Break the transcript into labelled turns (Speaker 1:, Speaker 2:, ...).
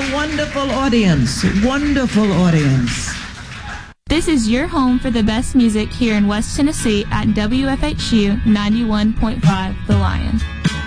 Speaker 1: a wonderful audience. Wonderful audience.
Speaker 2: This is your home for the best music here in West Tennessee at WFHU 91.5 The Lion.